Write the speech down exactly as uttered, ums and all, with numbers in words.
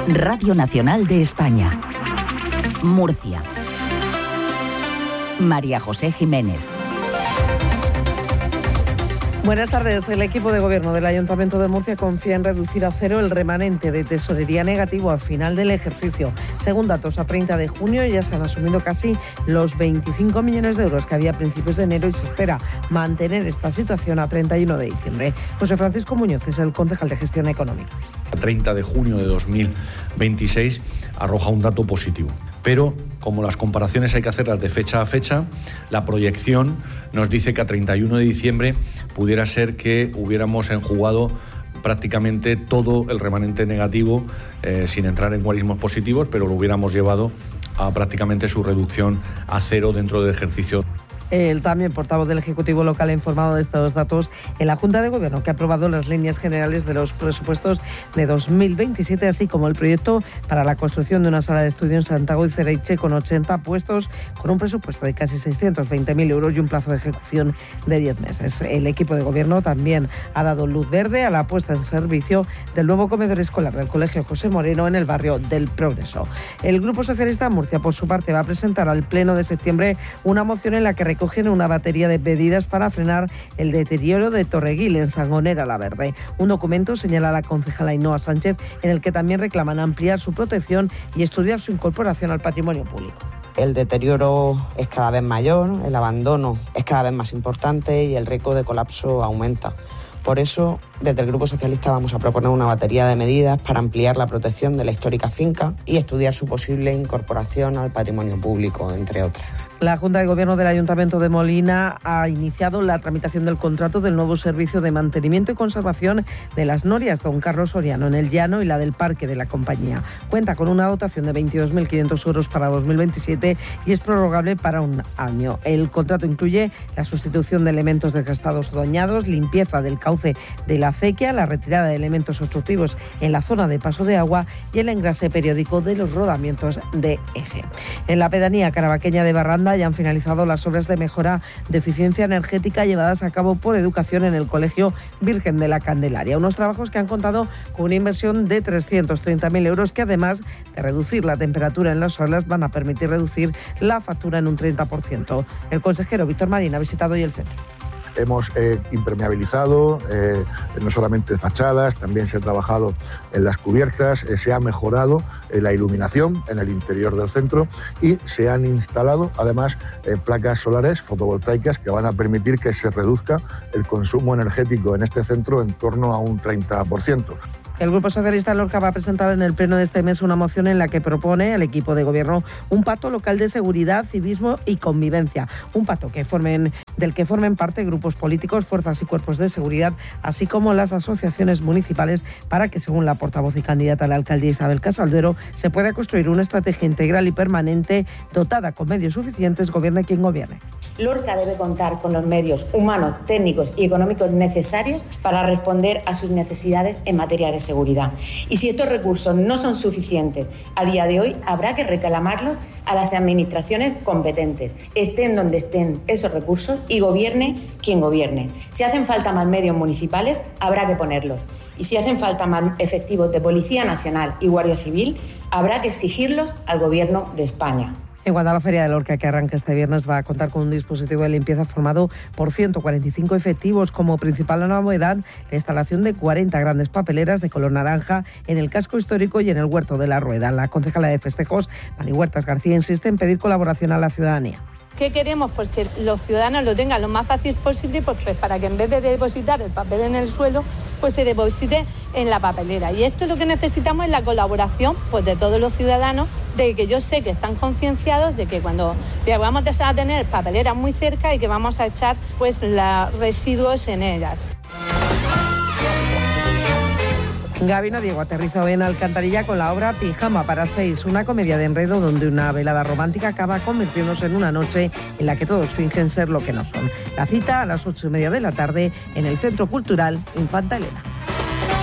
Radio Nacional de España. Murcia. María José Jiménez. Buenas tardes. El equipo de gobierno del Ayuntamiento de Murcia confía en reducir a cero el remanente de tesorería negativo al final del ejercicio. Según datos a treinta de junio ya se han asumido casi los veinticinco millones de euros que había a principios de enero y se espera mantener esta situación a treinta y uno de diciembre. José Francisco Muñoz es el concejal de Gestión Económica. A treinta de junio de dos mil veintiséis arroja un dato positivo. Pero, como las comparaciones hay que hacerlas de fecha a fecha, la proyección nos dice que a treinta y uno de diciembre pudiera ser que hubiéramos enjugado prácticamente todo el remanente negativo, eh, sin entrar en guarismos positivos, pero lo hubiéramos llevado a prácticamente su reducción a cero dentro del ejercicio. El también portavoz del Ejecutivo local ha informado de estos datos en la Junta de Gobierno, que ha aprobado las líneas generales de los presupuestos de dos mil veintisiete, así como el proyecto para la construcción de una sala de estudio en Santago y Cereiche con ochenta puestos, con un presupuesto de casi seiscientos veinte mil euros y un plazo de ejecución de diez meses. El equipo de Gobierno también ha dado luz verde a la puesta en servicio del nuevo comedor escolar del Colegio José Moreno en el barrio del Progreso. El Grupo Socialista de Murcia, por su parte, va a presentar al Pleno de septiembre una moción en la que recogen una batería de medidas para frenar el deterioro de Torreguil en Sangonera la Verde. Un documento, señala la concejala Ainhoa Sánchez, en el que también reclaman ampliar su protección y estudiar su incorporación al patrimonio público. El deterioro es cada vez mayor, el abandono es cada vez más importante y el riesgo de colapso aumenta. Por eso, desde el Grupo Socialista vamos a proponer una batería de medidas para ampliar la protección de la histórica finca y estudiar su posible incorporación al patrimonio público, entre otras. La Junta de Gobierno del Ayuntamiento de Molina ha iniciado la tramitación del contrato del nuevo servicio de mantenimiento y conservación de las norias Don Carlos Soriano en el Llano y la del Parque de la compañía. Cuenta con una dotación de veintidós mil quinientos euros para dos mil veintisiete y es prorrogable para un año. El contrato incluye la sustitución de elementos desgastados o dañados, limpieza del cauce de la acequia, la retirada de elementos obstructivos en la zona de paso de agua y el engrase periódico de los rodamientos de eje. En la pedanía caravaqueña de Barranda ya han finalizado las obras de mejora de eficiencia energética llevadas a cabo por Educación en el Colegio Virgen de la Candelaria. Unos trabajos que han contado con una inversión de trescientos treinta mil euros que, además de reducir la temperatura en las aulas, van a permitir reducir la factura en un treinta por ciento. El consejero Víctor Marín ha visitado hoy el centro. Hemos eh, impermeabilizado eh, no solamente fachadas, también se ha trabajado en las cubiertas, eh, se ha mejorado eh, la iluminación en el interior del centro y se han instalado además eh, placas solares fotovoltaicas que van a permitir que se reduzca el consumo energético en este centro en torno a un treinta por ciento. El Grupo Socialista Lorca va a presentar en el pleno de este mes una moción en la que propone al equipo de gobierno un pacto local de seguridad, civismo y convivencia. Un pacto que formen, del que formen parte grupos políticos, fuerzas y cuerpos de seguridad, así como las asociaciones municipales, para que, según la portavoz y candidata a la alcaldía Isabel Casaldero, se pueda construir una estrategia integral y permanente dotada con medios suficientes, gobierne quien gobierne. Lorca debe contar con los medios humanos, técnicos y económicos necesarios para responder a sus necesidades en materia de seguridad. Y si estos recursos no son suficientes a día de hoy, habrá que reclamarlos a las administraciones competentes, estén donde estén esos recursos y gobierne quien gobierne. Si hacen falta más medios municipales, habrá que ponerlos. Y si hacen falta más efectivos de Policía Nacional y Guardia Civil, habrá que exigirlos al Gobierno de España. En cuanto a la Feria de Lorca, que arranca este viernes, va a contar con un dispositivo de limpieza formado por ciento cuarenta y cinco efectivos. Como principal novedad, la instalación de cuarenta grandes papeleras de color naranja en el casco histórico y en el Huerto de la Rueda. La concejala de festejos, Mari Huertas García, insiste en pedir colaboración a la ciudadanía. ¿Qué queremos? Pues que los ciudadanos lo tengan lo más fácil posible, pues, pues para que en vez de depositar el papel en el suelo, pues se deposite en la papelera. Y esto es lo que necesitamos, es la colaboración pues de todos los ciudadanos, de que yo sé que están concienciados de que cuando vamos a tener papeleras muy cerca y que vamos a echar pues los residuos en ellas. Gabino Diego aterriza hoy en Alcantarilla con la obra Pijama para seis, una comedia de enredo donde una velada romántica acaba convirtiéndose en una noche en la que todos fingen ser lo que no son. La cita a las ocho y media de la tarde en el Centro Cultural Infanta Elena.